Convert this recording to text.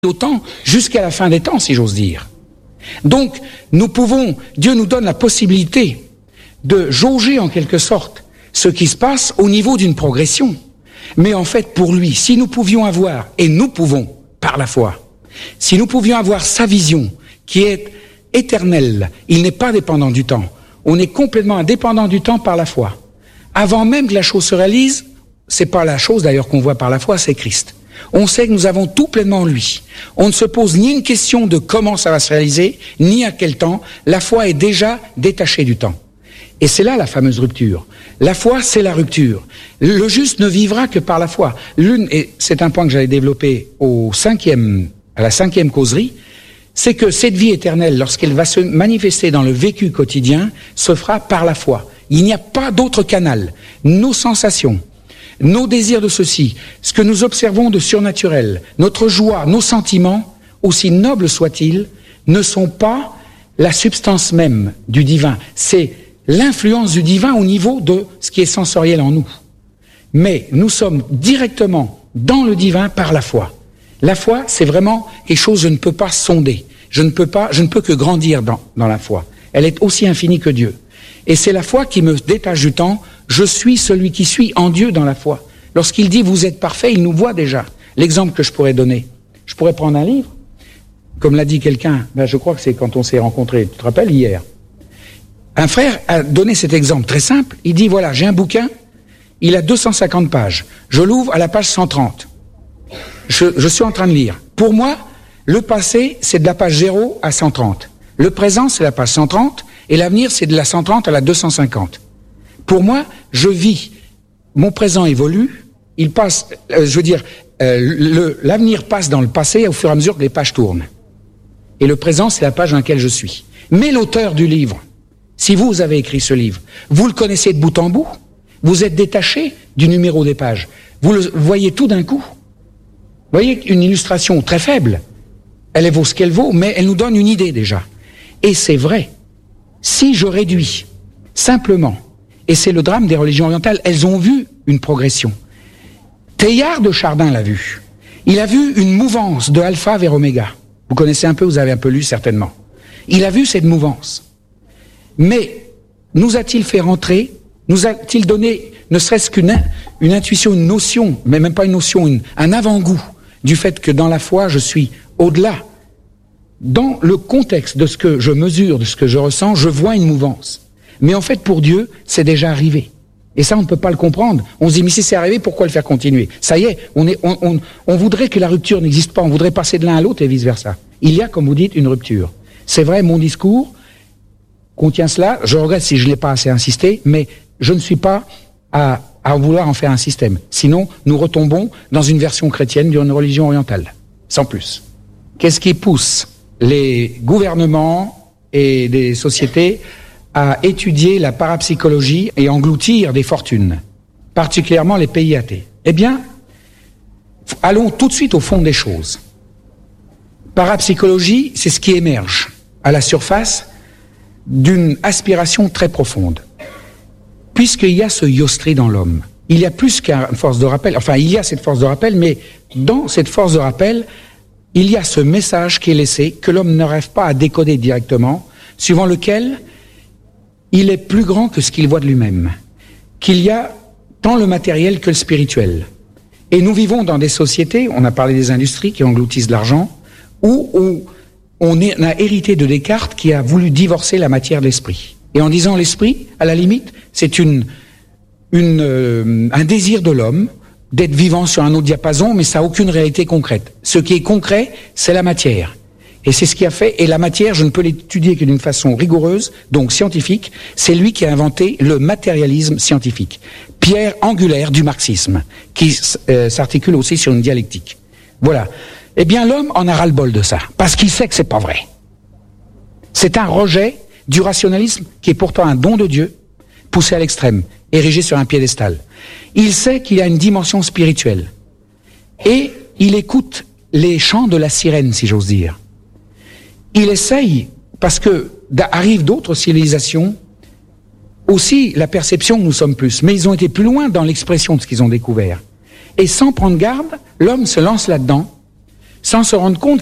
autant jusqu'à la fin des temps, si j'ose dire. Donc, Dieu nous donne la possibilité de jauger en quelque sorte ce qui se passe au niveau d'une progression. Mais en fait, pour lui, si nous pouvions avoir, et nous pouvons, par la foi, si nous pouvions avoir sa vision qui est éternelle, il n'est pas dépendant du temps, on est complètement indépendant du temps par la foi. Avant même que la chose se réalise, c'est pas la chose d'ailleurs qu'on voit par la foi, c'est Christ. On sait que nous avons tout pleinement en lui. On ne se pose ni une question de comment ça va se réaliser, ni à quel temps. La foi est déjà détachée du temps. Et c'est là la fameuse rupture. La foi, c'est la rupture. Le juste ne vivra que par la foi. Et c'est un point que j'allais développer à la 5e causerie, c'est que cette vie éternelle, lorsqu'elle va se manifester dans le vécu quotidien, se fera par la foi. Il n'y a pas d'autre canal. Nos sensations, nos désirs de ceci, ce que nous observons de surnaturel, notre joie, nos sentiments, aussi nobles soient-ils, ne sont pas la substance même du divin. C'est l'influence du divin au niveau de ce qui est sensoriel en nous. Mais nous sommes directement dans le divin par la foi. La foi, c'est vraiment quelque chose que je ne peux pas sonder. Je ne peux que grandir dans la foi. Elle est aussi infinie que Dieu. Et c'est la foi qui me détache du temps. Je suis celui qui suis en Dieu dans la foi. Lorsqu'il dit « vous êtes parfait », il nous voit déjà. L'exemple que je pourrais donner, je pourrais prendre un livre, comme l'a dit quelqu'un, je crois que c'est quand on s'est rencontrés, tu te rappelles, hier. Un frère a donné cet exemple très simple. Il dit « voilà, j'ai un bouquin, il a 250 pages. Je l'ouvre à la page 130. Je suis en train de lire. Pour moi, le passé, c'est de la page 0 à 130. Le présent, c'est la page 130. Et l'avenir, c'est de la 130 à la 250. Pour moi, je vis. Mon présent évolue. Il passe, l'avenir passe dans le passé au fur et à mesure que les pages tournent. Et le présent, c'est la page dans laquelle je suis. Mais l'auteur du livre, si vous avez écrit ce livre, vous le connaissez de bout en bout. Vous êtes détaché du numéro des pages. Vous le voyez tout d'un coup. Vous voyez une illustration très faible. Elle vaut ce qu'elle vaut, mais elle nous donne une idée déjà. Et c'est vrai. Si je réduis simplement, et c'est le drame des religions orientales, elles ont vu une progression. Teilhard de Chardin l'a vu. Il a vu une mouvance de alpha vers oméga. Vous connaissez un peu, vous avez un peu lu certainement. Il a vu cette mouvance. Mais nous a-t-il fait rentrer, nous a-t-il donné ne serait-ce qu'une intuition, une notion, mais même pas une notion, un avant-goût du fait que dans la foi, je suis au-delà. Dans le contexte de ce que je mesure, de ce que je ressens, je vois une mouvance. Mais en fait, pour Dieu, c'est déjà arrivé. Et ça, on ne peut pas le comprendre. On se dit, mais si c'est arrivé, pourquoi le faire continuer? Ça y est, on voudrait que la rupture n'existe pas. On voudrait passer de l'un à l'autre et vice-versa. Il y a, comme vous dites, une rupture. C'est vrai, mon discours contient cela. Je regrette si je ne l'ai pas assez insisté, mais je ne suis pas à vouloir en faire un système. Sinon, nous retombons dans une version chrétienne d'une religion orientale. Sans plus. Qu'est-ce qui pousse les gouvernements et des sociétés à étudier la parapsychologie et engloutir des fortunes, particulièrement les pays athées? Eh bien, allons tout de suite au fond des choses. Parapsychologie, c'est ce qui émerge à la surface d'une aspiration très profonde. Puisqu'il y a ce yostri dans l'homme, il y a plus qu'une force de rappel, enfin il y a cette force de rappel, mais dans cette force de rappel, il y a ce message qui est laissé, que l'homme n'arrive pas à décoder directement, suivant lequel il est plus grand que ce qu'il voit de lui-même, qu'il y a tant le matériel que le spirituel. Et nous vivons dans des sociétés, on a parlé des industries qui engloutissent de l'argent, où on a hérité de Descartes qui a voulu divorcer la matière de l'esprit. Et en disant l'esprit, à la limite, c'est un désir de l'homme, d'être vivant sur un autre diapason, mais ça n'a aucune réalité concrète. Ce qui est concret, c'est la matière. Et c'est ce qui a fait, et la matière, je ne peux l'étudier que d'une façon rigoureuse, donc scientifique, c'est lui qui a inventé le matérialisme scientifique. Pierre angulaire du marxisme, qui s'articule aussi sur une dialectique. Voilà. Eh bien, l'homme en a ras-le-bol de ça, parce qu'il sait que c'est pas vrai. C'est un rejet du rationalisme, qui est pourtant un don de Dieu, poussé à l'extrême, érigé sur un piédestal. Il sait qu'il y a une dimension spirituelle. Et il écoute les chants de la sirène, si j'ose dire. Il essaye, parce que arrivent d'autres civilisations, aussi la perception que nous sommes plus. Mais ils ont été plus loin dans l'expression de ce qu'ils ont découvert. Et sans prendre garde, l'homme se lance là-dedans, sans se rendre compte